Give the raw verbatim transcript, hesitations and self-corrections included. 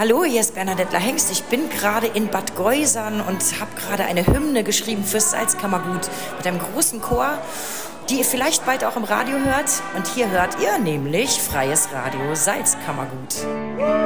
Hallo, hier ist Bernadette Hengst. Ich bin gerade in Bad Geusern und habe gerade eine Hymne geschrieben fürs Salzkammergut mit einem großen Chor, die ihr vielleicht bald auch im Radio hört. Und hier hört ihr nämlich Freies Radio Salzkammergut.